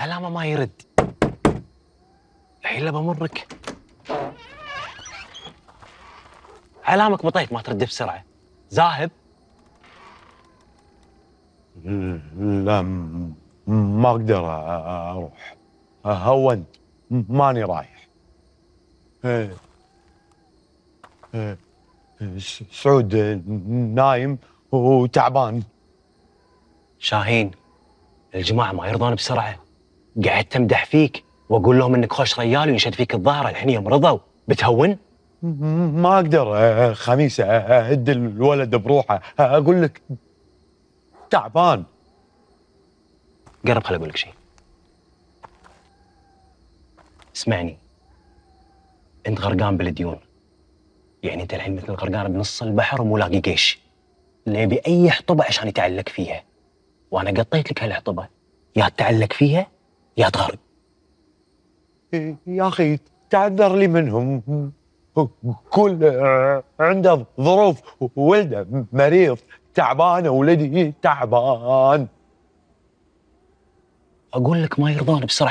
علامه ما يرد. الحين لا بمرك. علامك بطيت ما ترد بسرعه. ذاهب. لا ما اقدر اروح. هونت ماني رايح. سعود نايم وتعبان. شاهين، الجماعه ما يرضون بسرعه. قعدت امدح فيك واقول لهم انك خوش ريال وينشد فيك الظاهره، الحين يوم رضوا بتهون. ما اقدر خميس اهد الولد بروحه. اقول لك تعبان. قرب خل اقول لك شيء. اسمعني، انت غرقان بالديون. يعني انت الحين مثل غرقان بنص البحر ومو لاقي قيش. نبي اي حطبه عشان يتعلق فيها، وانا قطيت لك هالحطبه، يا تتعلق فيها يا تغرق. يا اخي تعذر لي منهم. كل عنده ظروف، ولده مريض تعبان، ولدي تعبان. اقول لك ما يرضون بسرعه.